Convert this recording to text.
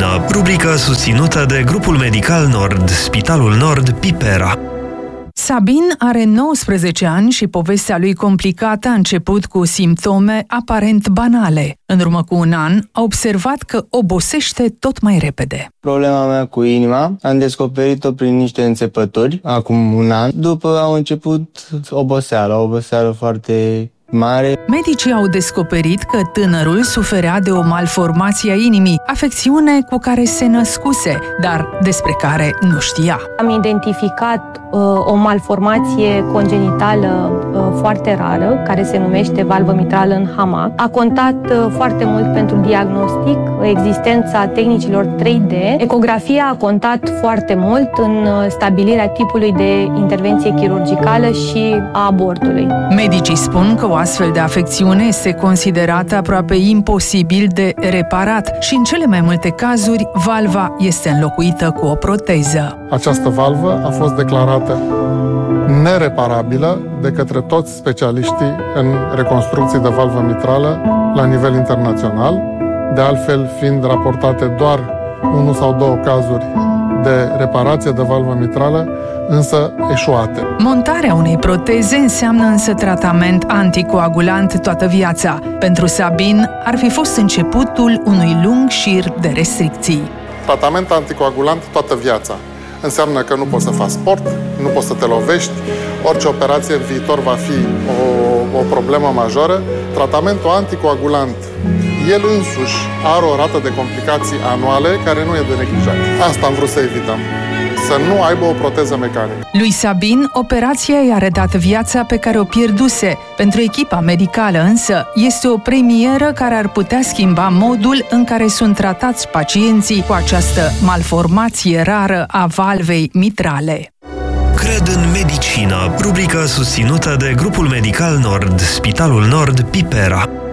Medicina, rubrica susținută de Grupul Medical Nord, Spitalul Nord, Pipera. Sabin are 19 ani și povestea lui complicată a început cu simptome aparent banale. În urmă cu un an, a observat că obosește tot mai repede. Problema mea cu inima am descoperit-o prin niște înțepături, acum un an. După au început oboseală foarte mare. Medicii au descoperit că tânărul suferea de o malformație a inimii, afecțiune cu care se născuse, dar despre care nu știa. Am identificat o malformație congenitală foarte rară, care se numește valvă mitrală în hamac. A contat foarte mult pentru diagnostic existența tehnicilor 3D. Ecografia a contat foarte mult în stabilirea tipului de intervenție chirurgicală și a abortului. Medicii spun că o astfel de afecțiune este considerată aproape imposibil de reparat și în cele mai multe cazuri valva este înlocuită cu o proteză. Această valvă a fost declarată nereparabilă de către toți specialiștii în reconstrucții de valvă mitrală la nivel internațional, de altfel fiind raportate doar 1 sau 2 cazuri de reparație de valvă mitrală, însă eșuate. Montarea unei proteze înseamnă însă tratament anticoagulant toată viața. Pentru Sabin ar fi fost începutul unui lung șir de restricții. Tratament anticoagulant toată viața. Înseamnă că nu poți să faci sport, nu poți să te lovești, orice operație în viitor va fi o problemă majoră. Tratamentul anticoagulant, el însuși are o rată de complicații anuale care nu e de neglijat. Asta am vrut să evităm. Să nu aibă o proteză mecanică. Lui Sabin, operația i-a redat viața pe care o pierduse. Pentru echipa medicală însă, este o premieră care ar putea schimba modul în care sunt tratați pacienții cu această malformație rară a valvei mitrale. Cred în Medicina, rubrica susținută de Grupul Medical Nord, Spitalul Nord, Pipera.